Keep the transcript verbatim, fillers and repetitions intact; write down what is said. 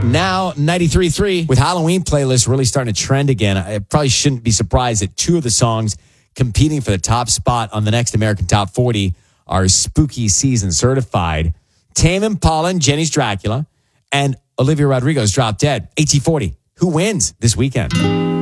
Now, ninety-three point three with Halloween playlist really starting to trend again. I probably shouldn't be surprised that two of the songs competing for the top spot on the next American Top forty are spooky season certified. Tame Impala and Jenny's Dracula and Olivia Rodrigo's Drop Dead. A T forty. Who wins this weekend?